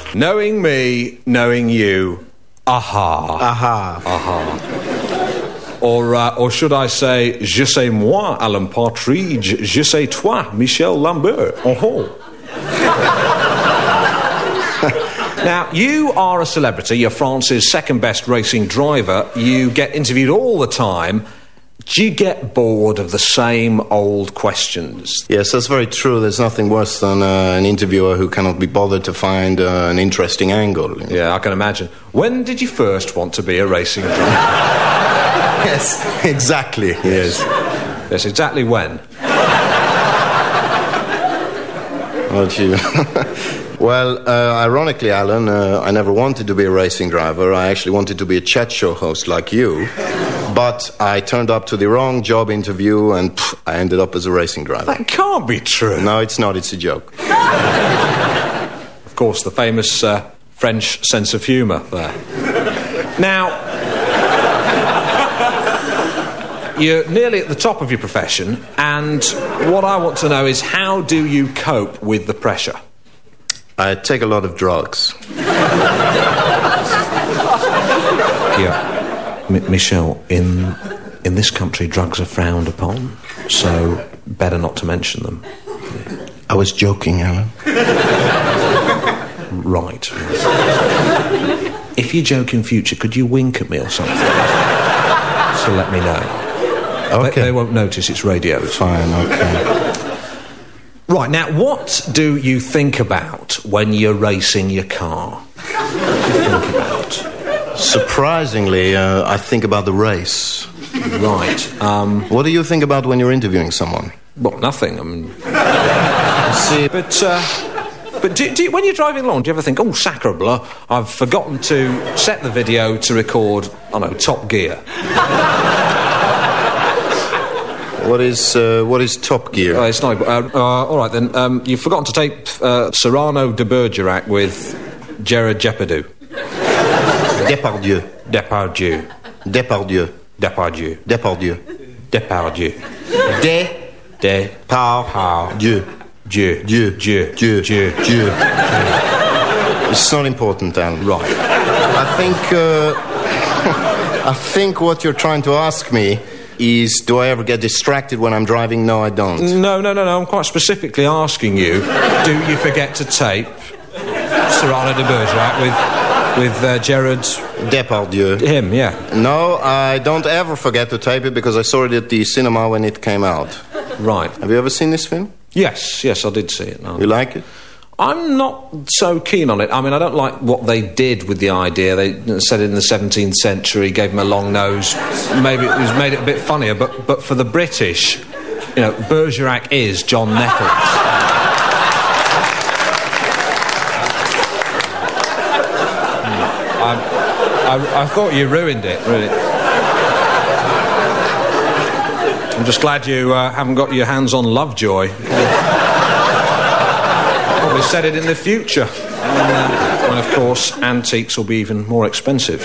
Knowing me, knowing you, aha. Aha. Aha. Or should I say, je sais moi, Alan Partridge, je sais toi, Michel Lambert. Oh. Now, you are a celebrity. You're France's second best racing driver. You get interviewed all the time. Do you get bored of the same old questions? Yes, that's very true. There's nothing worse than an interviewer who cannot be bothered to find an interesting angle. You know? Yeah, I can imagine. When did you first want to be a racing driver? Yes, exactly. Yes. Yes, exactly when? Well, ironically, Alan, I never wanted to be a racing driver. I actually wanted to be a chat show host like you. But I turned up to the wrong job interview and I ended up as a racing driver. That can't be true. No, it's not. It's a joke. Of course, the famous French sense of humour there. Now, you're nearly at the top of your profession, and what I want to know is, how do you cope with the pressure? I take a lot of drugs. Yeah. Michel, in this country, drugs are frowned upon, so better not to mention them. I was joking, Alan. Right. If you joke in future, could you wink at me or something? So let me know. Okay. They won't notice it's radio. Fine, okay. Right, now, what do you think about when you're racing your car? What do you think about? Surprisingly, I think about the race. Right. What do you think about when you're interviewing someone? Well, nothing. I mean... See, But do you, when you're driving along, do you ever think, oh, sacre bleu, I've forgotten to set the video to record, I don't know, Top Gear? What is Top Gear? It's not... all right, then. You've forgotten to tape Cyrano de Bergerac with Gerard Depardieu. Depardieu. Depardieu. Depardieu. Depardieu. Depardieu. Depardieu. Depardieu. Dieu. Dieu. Dieu. Dieu. Dieu. Dieu. It's not important, Alan. Right. I think what you're trying to ask me is, do I ever get distracted when I'm driving? No, I don't. No. I'm quite specifically asking you, do you forget to tape Cyrano de Bergerac with Gerard Depardieu? Him, yeah. No, I don't ever forget to tape it because I saw it at the cinema when it came out. Right. Have you ever seen this film? Yes, I did see it. No. You like it? I'm not so keen on it. I mean, I don't like what they did with the idea. They said it in the 17th century, gave him a long nose. Maybe it was made it a bit funnier, but for the British, you know, Bergerac is John Nettles. I thought you ruined it, really. I'm just glad you haven't got your hands on Lovejoy. Probably said it in the future. When, of course, antiques will be even more expensive.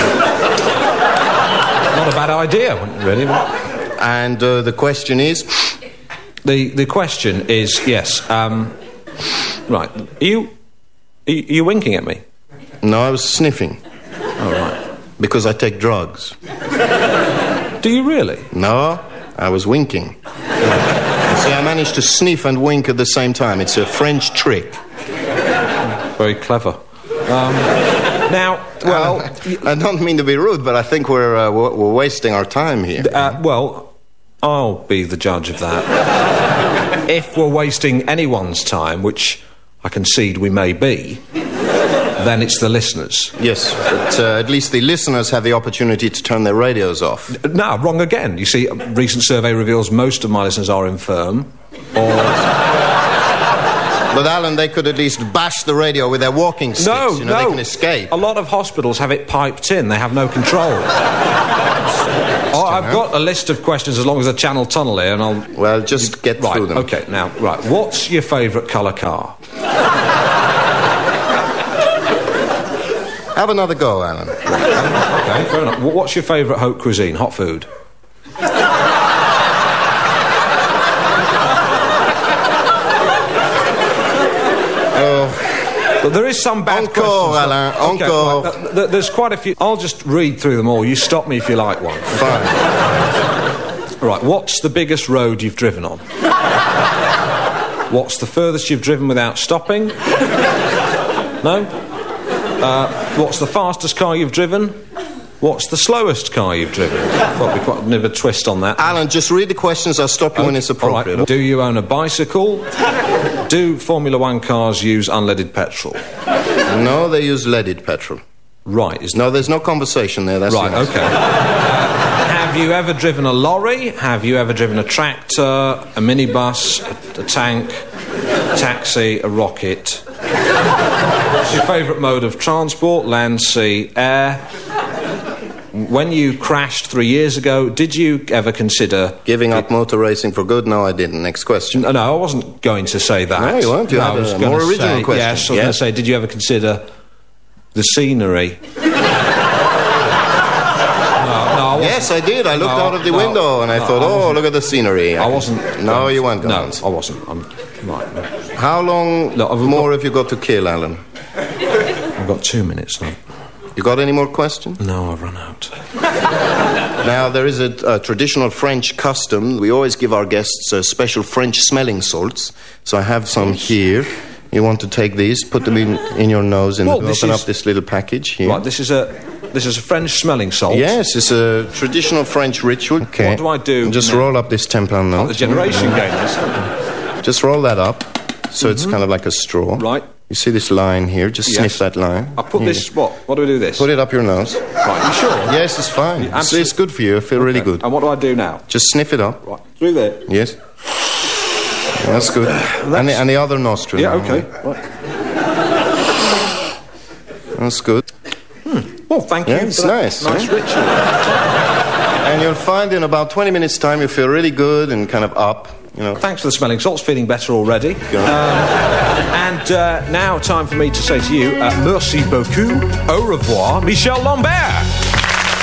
Not a bad idea, really. And the question is? The question is, yes. Right. Are you winking at me? No, I was sniffing. Oh, right. Because I take drugs. Do you really? No, I was winking. See, I managed to sniff and wink at the same time. It's a French trick. Very clever. Now, well... I don't mean to be rude, but I think we're wasting our time here. Well, I'll be the judge of that. If we're wasting anyone's time, which I concede we may be, then it's the listeners. Yes, but at least the listeners have the opportunity to turn their radios off. No, wrong again. You see, a recent survey reveals most of my listeners are infirm, or... But, Alan, they could at least bash the radio with their walking sticks. No. They can escape. A lot of hospitals have it piped in. They have no control. I've got a list of questions as long as a channel tunnel here, and I'll... Well, just get through them. OK, now, right. What's your favourite colour car? Have another go, Alan. OK, fair enough. What's your favourite haute cuisine? Hot food? But there is some bad Encore, questions. Alain, Okay, encore. right, there's quite a few. I'll just read through them all. You stop me if you like one. Fine. Right, what's the biggest road you've driven on? What's the furthest you've driven without stopping? No? What's the fastest car you've driven? What's the slowest car you've driven? Probably quite a bit of a twist on that. Alan, just read the questions. I'll stop you when it's appropriate. All right. Do you own a bicycle? Do Formula One cars use unleaded petrol? No, they use leaded petrol. Right. No, there's no conversation there. That's Right, the answer. okay. Have you ever driven a lorry? Have you ever driven a tractor, a minibus, a tank, a taxi, a rocket? What's your favourite mode of transport? Land, sea, air? When you crashed 3 years ago, did you ever consider... Giving up motor racing for good? No, I didn't. Next question. No, I wasn't going to say that. No, you weren't. You had I was a gonna more original say, question. Yes, I was going to say, did you ever consider the scenery? Yes, I did. I looked out of the window and I thought, look at the scenery. I wasn't... No, you weren't going to No, answer. I wasn't. Right. How long more have you got to kill, Alan? I've got 2 minutes now. You got any more questions? No, I've run out. Now, there is a traditional French custom. We always give our guests special French smelling salts. So I have some here. You want to take these, put them in your nose and open up this little package here. Right, this is a French smelling salt. Yes, it's a traditional French ritual. Okay. What do I do? Just roll up this £10 note. The generation game, this. Just roll that up, so it's kind of like a straw. Right. You see this line here? Just sniff that line. I put this, what? What do I do this? Put it up your nose. Right, you sure? Yes, it's fine. It's good for you. I feel really good. And what do I do now? Just sniff it up. Right, through there. Yes. That's good. And the other nostril. Yeah, okay. Right. That's good. Well, thank you. Yeah, it's nice. Nice ritual. And you'll find in about 20 minutes' time you feel really good and kind of up. You know. Thanks for the smelling salts, feeling better already. And now time for me to say to you, merci beaucoup, au revoir, Michel Lambert.